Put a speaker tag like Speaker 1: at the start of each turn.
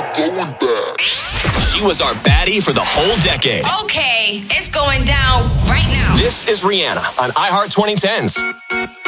Speaker 1: going back.
Speaker 2: She was our baddie for the whole decade.
Speaker 3: Okay, it's going down right now.
Speaker 2: This is Rihanna on iHeart 2010s.